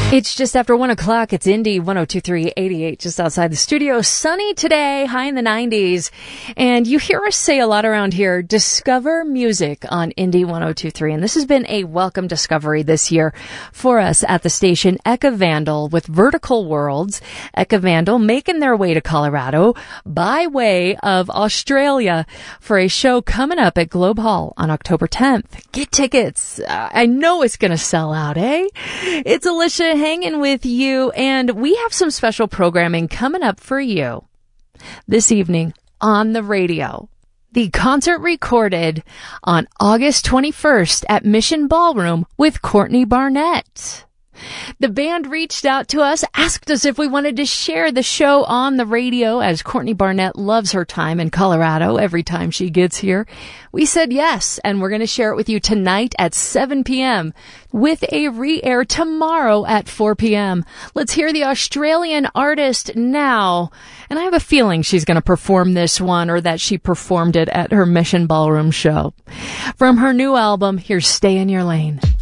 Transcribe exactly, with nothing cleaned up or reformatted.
It's just after one o'clock. It's Indy one oh two three eighty-eight just outside the studio. Sunny today, high in the nineties. And you hear us say a lot around here, discover music on Indy one oh two three. And this has been a welcome discovery this year for us at the station. Eka Vandal with Vertical Worlds. Eka Vandal making their way to Colorado by way of Australia for a show coming up at Globe Hall on October tenth. Get tickets. Uh, I know it's going to sell out, eh? It's Alicia hanging with you, and we have some special programming coming up for you this evening on the radio. The concert recorded on August twenty-first at Mission Ballroom with Courtney Barnett. The band reached out to us, asked us if we wanted to share the show on the radio, as Courtney Barnett loves her time in Colorado every time she gets here. We said yes, and we're going to share it with you tonight at seven p.m. with a re-air tomorrow at four p.m. Let's hear the Australian artist now. And I have a feeling she's going to perform this one, or that she performed it at her Mission Ballroom show. From her new album, here's Stay in Your Lane.